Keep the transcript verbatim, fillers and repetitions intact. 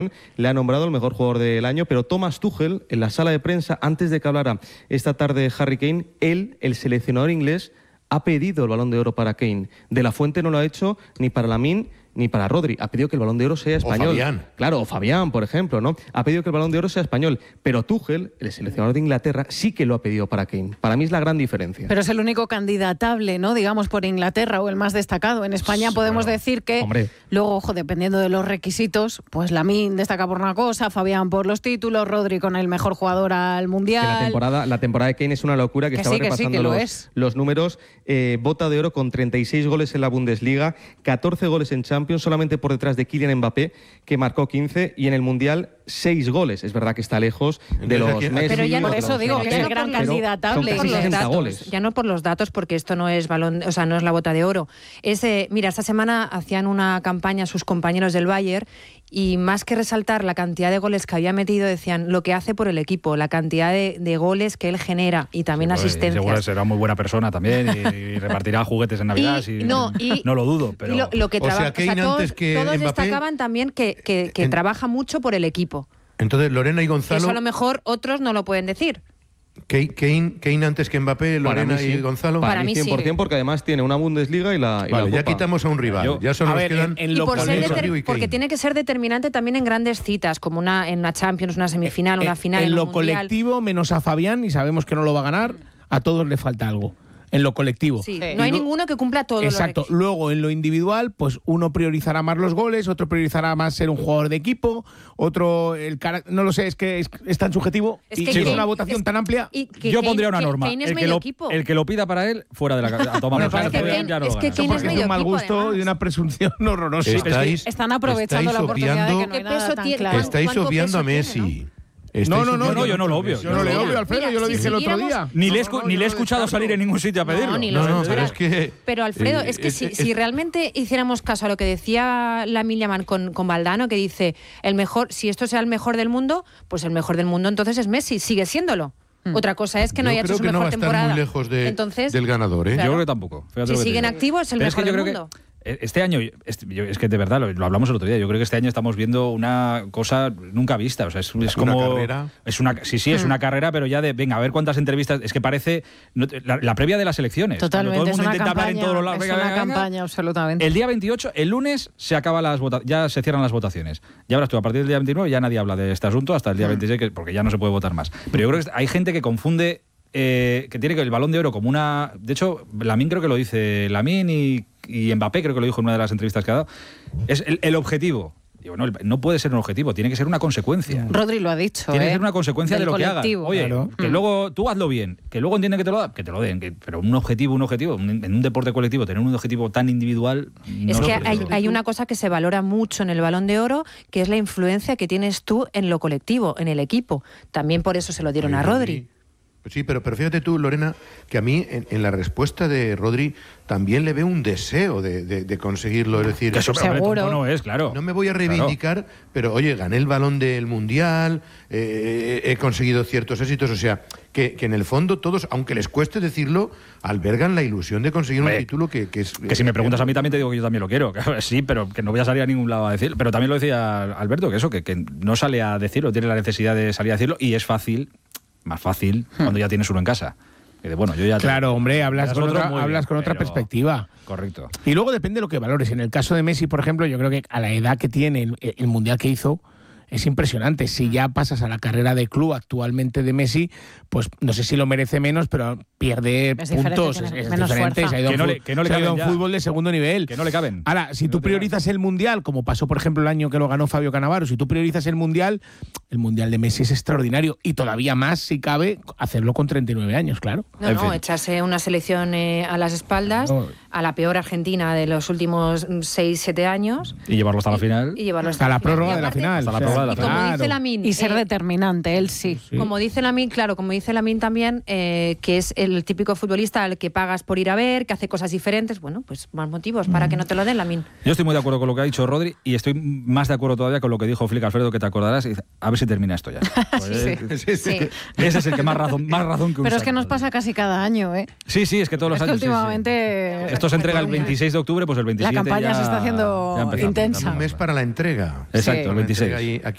le ha nombrado el mejor jugador del año, pero Thomas Tuchel, en la sala de prensa, antes de que hablara esta tarde Harry Kane, él, el seleccionador inglés, ha pedido el Balón de Oro para Kane. De la Fuente no lo ha hecho ni para Lamine ni para Rodri. Ha pedido que el Balón de Oro sea español. O Fabián. Claro, o Fabián, por ejemplo, ¿no? Ha pedido que el Balón de Oro sea español. Pero Tuchel, el seleccionador de Inglaterra, sí que lo ha pedido para Kane. Para mí es la gran diferencia. Pero es el único candidatable, ¿no? Digamos, por Inglaterra, o el más destacado. En España Sí, podemos bueno, decir que, hombre. luego, ojo, dependiendo de los requisitos, pues Lamine destaca por una cosa, Fabián por los títulos, Rodri con el mejor jugador al Mundial. Que la temporada, la temporada de Kane es una locura, que, Que estaba sí, que sí, repasando que lo los, es. los números. Eh, bota de oro con treinta y seis goles en la Bundesliga, catorce goles en Champions, solamente por detrás de Kylian Mbappé, que marcó quince, y en el Mundial seis goles. Es verdad que está lejos de los Messi. Pero ya por de eso los digo que es el Mbappé, gran pero candidatable. son por casi los sesenta datos, goles. ya no por los datos, porque esto no es balón, o sea, no es la bota de oro. Es, eh, mira, esta semana hacían una campaña sus compañeros del Bayern y más que resaltar la cantidad de goles que había metido, decían lo que hace por el equipo, la cantidad de, de goles que él genera y también Sí, pues, asistencias. seguro será muy buena persona también y, y repartirá juguetes en Navidad. Y- sí, no, y- no lo dudo, pero Y lo, lo que O sea, traba- Kane todos, antes que todos Mbappé- destacaban también que, que, que En- trabaja mucho por el equipo. Entonces, Lorena y Que Gonzalo, eso a lo mejor otros no lo pueden decir. Kane, Kane, Kane antes que Mbappé, Para Lorena mí sí. y Gonzalo. Para, Para mí mí cien por ciento, sí. porque además tiene una Bundesliga y la, y Vale, la ya Copa. quitamos a un rival. Yo- ya solo a nos ver, quedan... en- en Y lo por ser Lorenzo, deter- Rodrigo y Kane. porque tiene que ser determinante también en grandes citas, como una en una Champions, una semifinal, una En- final. En en lo un mundial. colectivo, menos a Fabián, y sabemos que no lo va a ganar, a todos le falta algo. En lo colectivo. Sí, Sí. no hay Y lo- ninguno que cumpla todos Exacto. los requisitos. Luego, en lo individual, pues uno priorizará más los goles, otro priorizará más ser un jugador de equipo, otro el cara- no lo sé, es que es, es tan subjetivo Es y que es Kane- una votación es- tan amplia. Y que yo Kane- pondría una que norma. Kane es El que, medio lo, equipo. el que lo pida para él, fuera de la casa. A tomar Bueno, por es que saco, Kane- ya no lo es que ganas. Kane Porque es de medio un mal equipo, gusto además. y una presunción horrorosa. Estáis, Están aprovechando estáis la oportunidad de que no obviando- hay ¿Qué nada peso tan tiene? claro. Estáis ¿Cuánto obviando a peso tiene, Messi. No, Estáis no, no, obviando- no, yo no lo obvio. Yo no le Mira, obvio, Alfredo, mira, yo lo si dije el otro siguiéramos- día. Ni le he, No, escu- no, ni yo le he lo escuchado descarto. salir en ningún sitio a pedirlo. No, ni lo No, sé. no, pero es que... Pero Alfredo, eh, es que si, eh, si eh, realmente hiciéramos caso a lo que decía Lamine Yamal con, con Valdano, que dice, el mejor, si esto sea el mejor del mundo, pues el mejor del mundo entonces es Messi, sigue siéndolo. Otra cosa es que no yo haya creo hecho su que no mejor va a estar temporada. muy lejos de- Entonces, del ganador, ¿eh? Yo Claro. creo que tampoco. Fíjate Si lo que te siguen digo. activos, es el Pero mejor es que yo del creo mundo. Que este año, este, yo- es que de verdad, lo, lo hablamos el otro día, yo creo que este año estamos viendo una cosa nunca vista. O sea, es, es Una como. carrera. Es una, sí, sí, es una carrera, pero ya de, venga, a ver cuántas entrevistas. Es que parece no te- la, la previa de las elecciones. cuando Totalmente, todo el es mundo una intenta hablar en campaña, todos los lados. es Venga, una venga, venga. campaña, absolutamente. El día veintiocho, el lunes, se acaba las vota- ya se cierran las votaciones. Ya verás tú, a partir del día veintinueve ya nadie habla de este asunto hasta el día veintiséis, que- porque ya no se puede votar más. Pero yo creo que hay gente que confunde. Eh, que tiene que el Balón de Oro como una... De hecho, Lamine creo que lo dice, Lamine y, y Mbappé creo que lo dijo en una de las entrevistas que ha dado, es el, el objetivo. Digo, no, el- no puede ser un objetivo, tiene que ser una consecuencia. Rodri lo ha dicho. Tiene ¿eh? que ser una consecuencia Del de lo que hagas. colectivo. Oye, Claro. que luego tú hazlo bien, que luego entienden que te lo da, que te lo den. que- pero un objetivo, un objetivo, un- en un deporte colectivo, tener un objetivo tan individual... no Es lo que creo. hay, hay una cosa que se valora mucho en el Balón de Oro, que es la influencia que tienes tú en lo colectivo, en el equipo. También por eso se lo dieron a Rodri. Pues sí, pero, pero fíjate tú, Lorena, que a mí en, en la respuesta de Rodri también le veo un deseo de, de- de conseguirlo. Es decir, Que eso, hombre, Seguro. tonto no es, claro. no me voy a reivindicar, pero oye, gané el balón del Mundial, eh, he conseguido ciertos éxitos. O sea, que, que en el fondo todos, aunque les cueste decirlo, albergan la ilusión de conseguir Hombre, un título que, que es... Que si me preguntas a mí también te digo que yo también lo quiero. Que, sí, pero que no voy a salir a ningún lado a decir. Pero también lo decía Alberto, que eso, que, que no sale a decirlo, tiene la necesidad de salir a decirlo y es fácil, más fácil, cuando ya tienes uno en casa. Que de, bueno, yo ya Claro, hombre, hablas Ya es con otro, otra, muy hablas bien, con otra pero- perspectiva. Correcto. Y luego depende de lo que valores. En el caso de Messi, por ejemplo, yo creo que a la edad que tiene, el, el mundial que hizo, es impresionante. Si ya pasas a la carrera de club actualmente de Messi, pues no sé si lo merece menos, pero pierde Es diferente, puntos. tiene Es, es menos diferente. fuerza. Se ha ido a Que un no fu- le- que no le se ha ido a caben un ya. fútbol de segundo nivel. Que no le caben. Ahora, si Que tú no te priorizas el mundial, como pasó por ejemplo el año que lo ganó Fabio Cannavaro, si tú priorizas el mundial, el mundial de Messi es extraordinario y todavía más, si cabe, hacerlo con treinta y nueve años, claro. No, En no, fin. echarse una selección eh, a las espaldas, No. a la peor Argentina de los últimos seis siete años. Y llevarlo hasta la final. Y llevarlo Hasta la final. prórroga Y de la aparte- final. Hasta la o sea, prórroga de la Y como claro. dice Lamine, Y ser eh, determinante, él sí. Sí. como dice Lamine, claro, como dice Lamine también, eh, que es el típico futbolista al que pagas por ir a ver, que hace cosas diferentes, bueno, pues más motivos para que no te lo den, Lamine. Yo estoy muy de acuerdo con lo que ha dicho Rodri y estoy más de acuerdo todavía con lo que dijo Flick Alfredo, que te acordarás. Y dice, a ver si termina esto ya. Pues, Sí, sí. Ese es el que más razón, más razón que un Pero es que saco, nos Rodri. pasa casi cada año, ¿eh? Sí, sí, es que todos los Es que años. sí, sí. últimamente Esto se entrega el veintiséis de octubre, pues el veintisiete la campaña ya- se está haciendo ya empezamos, intensa. Un mes para la entrega. Exacto, Sí. el veintiséis. Entrega ahí- aquí